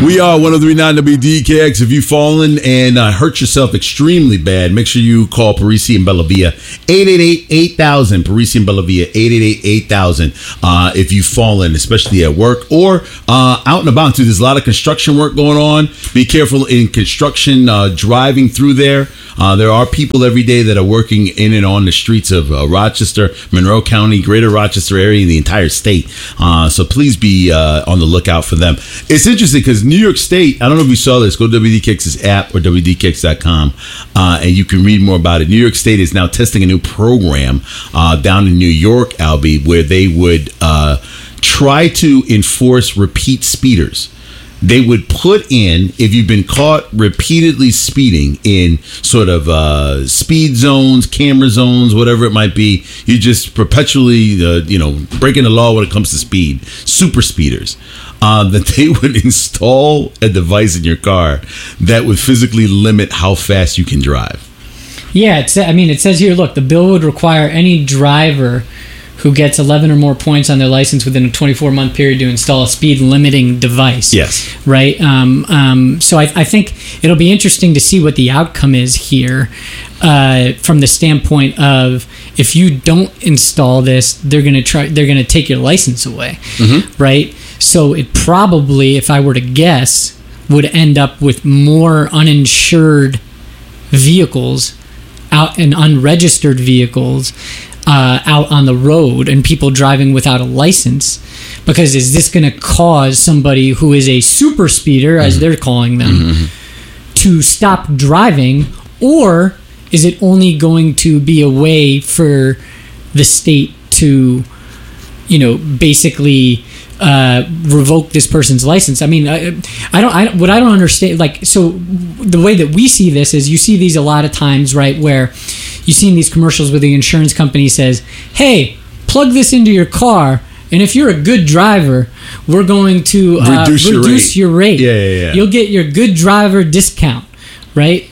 We are 103.9 WDKX. If you've fallen and hurt yourself extremely bad, make sure you call Parisi and Bellavia. 888-8000. Parisi and Bellavia. 888-8000. If you've fallen, especially at work or out and about too. There's a lot of construction work going on. Be careful in construction, driving through there. There are people every day that are working in and on the streets of Rochester, Monroe County, Greater Rochester area, and the entire state. So please be on the lookout for them. It's interesting because New York State, I don't know if you saw this, go to WDKX's app or WDKX.com, and you can read more about it. New York State is now testing a new program down in New York, Albie, where they would try to enforce repeat speeders. They would put in, if you've been caught repeatedly speeding in sort of speed zones, camera zones, whatever it might be, you just perpetually, breaking the law when it comes to speed, super speeders, that they would install a device in your car that would physically limit how fast you can drive. Yeah, it says here, look, the bill would require any driver who gets 11 or more points on their license within a 24-month period to install a speed-limiting device. Yes. Right? So I think it'll be interesting to see what the outcome is here from the standpoint of if you don't install this, they're going to take your license away. Mm-hmm. Right? So it probably, if I were to guess, would end up with more uninsured vehicles out and unregistered vehicles out on the road and people driving without a license, because is this going to cause somebody who is a super speeder, as they're calling them, to stop driving, or is it only going to be a way for the state to, basically revoke this person's license? I mean, I don't understand. Like, so the way that we see this is, you see these a lot of times, right, where you see in these commercials where the insurance company says, hey, plug this into your car, and if you're a good driver, we're going to reduce your rate. Yeah. You'll get your good driver discount, right?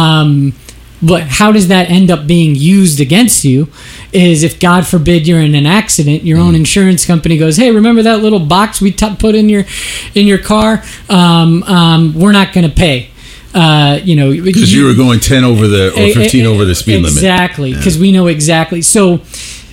But how does that end up being used against you is if, God forbid, you're in an accident, your own insurance company goes, hey, remember that little box we put in your car? We're not going to pay. Because you were going 10 over or 15 over the speed limit. Exactly, because we know exactly. So,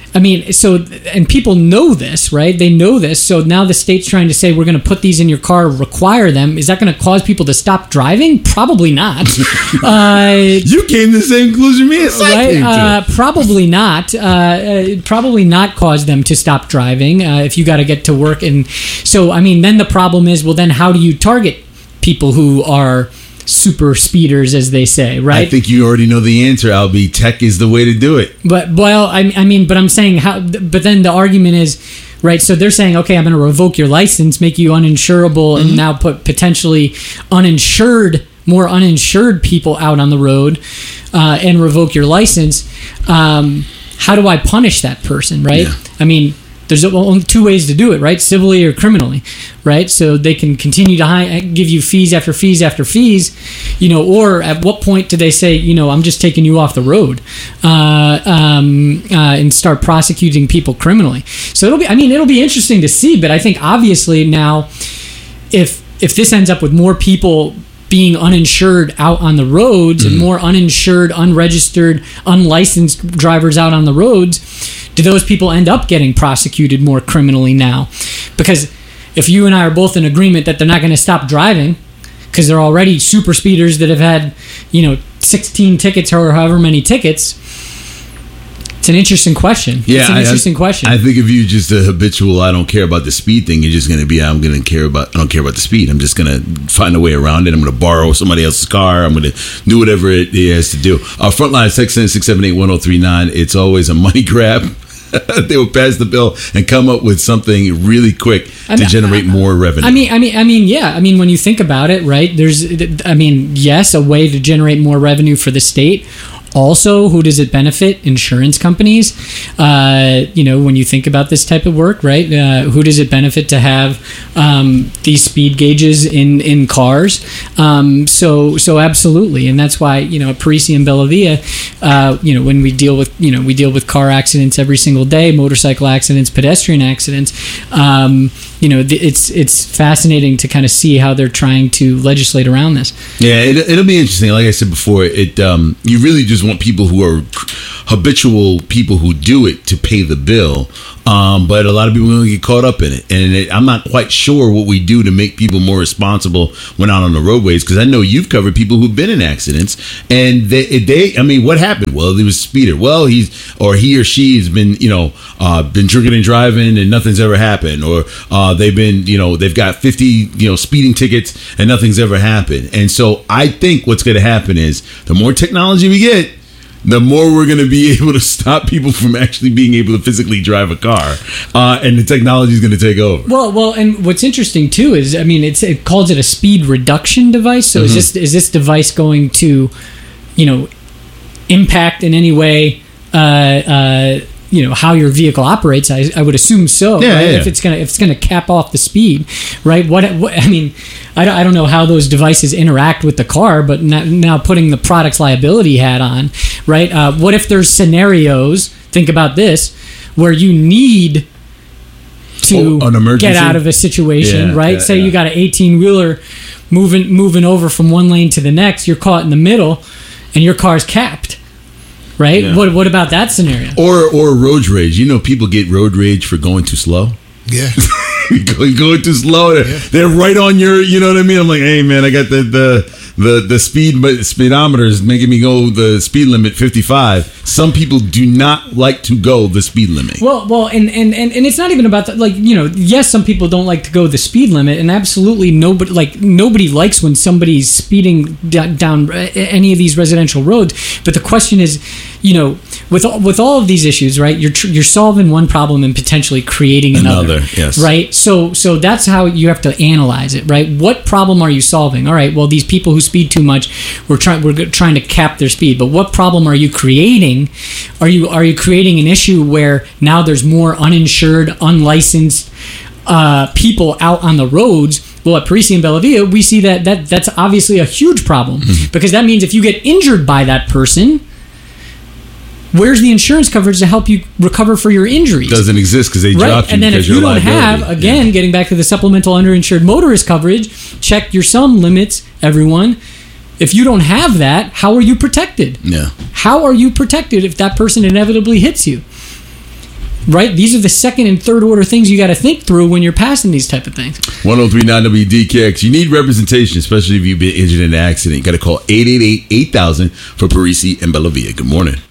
and people know this, right? They know this. So now the state's trying to say, we're going to put these in your car, require them. Is that going to cause people to stop driving? Probably not. You came to the same conclusion me as I came to. Probably not. Probably not cause them to stop driving if you got to get to work. And so, then the problem is, well, then how do you target people who are super speeders, as they say, right? I think you already know the answer, Albie. Tech is the way to do it. But I'm saying how. But then the argument is, right? So they're saying, okay, I'm going to revoke your license, make you uninsurable, and now put potentially more uninsured people out on the road, and revoke your license. How do I punish that person, right? Yeah. There's only two ways to do it, right? Civilly or criminally, right? So they can continue to give you fees after fees after fees, or at what point do they say, I'm just taking you off the road, and start prosecuting people criminally? So it'll be interesting to see, but I think obviously now, if this ends up with more people being uninsured out on the roads and more uninsured, unregistered, unlicensed drivers out on the roads, do those people end up getting prosecuted more criminally now? Because if you and I are both in agreement that they're not going to stop driving because they're already super speeders that have had, 16 tickets or however many tickets, it's an interesting question. Yeah, it's an interesting question. I think if you just a habitual, I don't care about the speed thing, you're just going to be, I don't care about the speed. I'm just going to find a way around it. I'm going to borrow somebody else's car. I'm going to do whatever it has to do. Frontline text in 678-1039. It's always a money grab. They will pass the bill and come up with something really quick to generate more revenue. Yeah. When you think about it, right? There's, yes, a way to generate more revenue for the state. Also, who does it benefit? Insurance companies. When you think about this type of work, right? Who does it benefit to have these speed gauges in cars? So absolutely, and that's why Parisi and Bellavia, when we deal with car accidents every single day, motorcycle accidents, pedestrian accidents. it's fascinating to kind of see how they're trying to legislate around this. Yeah, it'll be interesting. Like I said before, you really just want people who are habitual people who do it to pay the bill. But a lot of people will get caught up in it. And I'm not quite sure what we do to make people more responsible when out on the roadways, because I know you've covered people who've been in accidents. And what happened? Well, there was a speeder. Well, he or she has been, been drinking and driving and nothing's ever happened. Or they've got 50, speeding tickets and nothing's ever happened. And so I think what's going to happen is the more technology we get, the more we're going to be able to stop people from actually being able to physically drive a car, and the technology is going to take over. Well, and what's interesting too is, it calls it a speed reduction device. So is this device going to, impact in any way, how your vehicle operates? I would assume so. Yeah, right? yeah. If it's gonna cap off the speed, right? I don't know how those devices interact with the car, but now putting the product's liability hat on, right? What if there's scenarios? Think about this, where you need to an emergency? Get out of a situation, right? Yeah, Say you got an 18-wheeler moving over from one lane to the next. You're caught in the middle, and your car's capped. Right? Yeah. What about that scenario? Or road rage. People get road rage for going too slow. Yeah. Going too slow. They're right on your, you know what I mean? I'm like, hey man, I got the speedometer is making me go the speed limit 55. Some people do not like to go the speed limit. Well, and it's not even about that. Yes, some people don't like to go the speed limit, and absolutely nobody likes when somebody's speeding down any of these residential roads. But the question is, with all of these issues, right? You're solving one problem and potentially creating another. Yes. Right. So that's how you have to analyze it, right? What problem are you solving? All right. Well, these people who speed too much, we're trying to cap their speed. But what problem are you creating? Are you creating an issue where now there's more uninsured, unlicensed people out on the roads? Well, at Parisi and Bellavia, we see that's obviously a huge problem, because that means if you get injured by that person, where's the insurance coverage to help you recover for your injuries? Doesn't exist because they dropped you. And then if you don't have, again, getting back to the supplemental underinsured motorist coverage, check your sum limits, everyone. If you don't have that, how are you protected? Yeah. How are you protected if that person inevitably hits you? Right? These are the second and third order things you got to think through when you're passing these type of things. 1039 WDKX. You need representation, especially if you've been injured in an accident. You got to call 888-8000 for Parisi and Bellavia. Good morning.